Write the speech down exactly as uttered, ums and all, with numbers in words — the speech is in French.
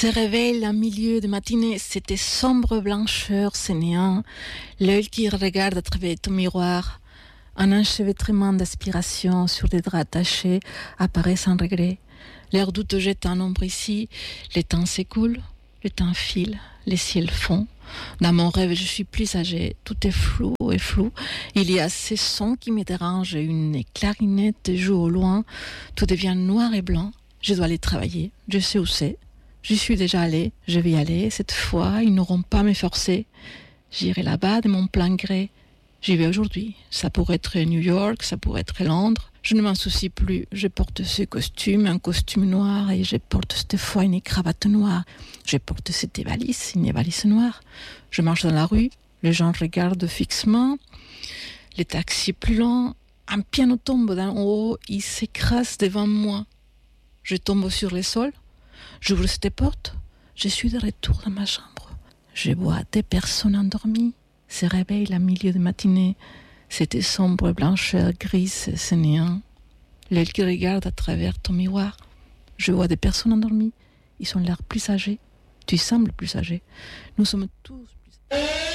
Se réveille en milieu de matinée, c'était sombre blancheur sénéant, l'œil qui regarde à travers ton miroir. Un enchevêtrement d'aspiration sur les draps tachés apparaît sans regret. L'air douteux jette un ombre ici, le temps s'écoule, le temps file, les ciels fond. Dans mon rêve, je suis plus âgée, tout est flou et flou. Il y a ces sons qui me dérangent, une clarinette joue au loin, tout devient noir et blanc. Je dois aller travailler, je sais où c'est. J'y suis déjà allée, je vais y aller. Cette fois, ils n'auront pas à me forcer. J'irai là-bas de mon plein gré. J'y vais aujourd'hui. Ça pourrait être New York, ça pourrait être Londres. Je ne m'en soucie plus. Je porte ce costume, un costume noir, et je porte cette fois une cravate noire. Je porte cette valise, une valise noire. Je marche dans la rue, les gens regardent fixement. Les taxis plus lents, un piano tombe d'en haut, il s'écrase devant moi. Je tombe sur le sol. J'ouvre cette porte, je suis de retour dans ma chambre. Je vois des personnes endormies, se réveillent à milieu de matinée. C'était sombre blancheur grise, c'est néant. L'œil qui regarde à travers ton miroir. Je vois des personnes endormies. Ils ont l'air plus âgés. Tu sembles plus âgé. Nous sommes tous plus âgés.